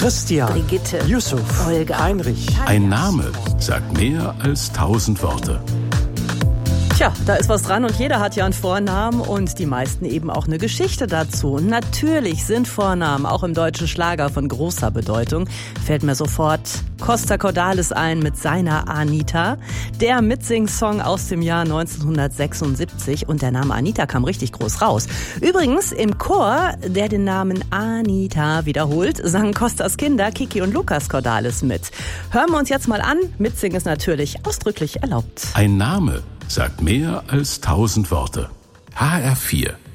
Christian, Brigitte, Yusuf, Olga, Heinrich. Ein Name sagt mehr als 1000 Worte. Tja, da ist was dran und jeder hat ja einen Vornamen und die meisten eben auch eine Geschichte dazu. Und natürlich sind Vornamen auch im deutschen Schlager von großer Bedeutung. Fällt mir sofort Costa Cordalis ein mit seiner Anita. Der Mitsing-Song aus dem Jahr 1976 und der Name Anita kam richtig groß raus. Übrigens im Chor, der den Namen Anita wiederholt, sangen Costas Kinder Kiki und Lukas Cordalis mit. Hören wir uns jetzt mal an. Mitsingen ist natürlich ausdrücklich erlaubt. Ein Name sagt mehr als 1000 Worte. HR4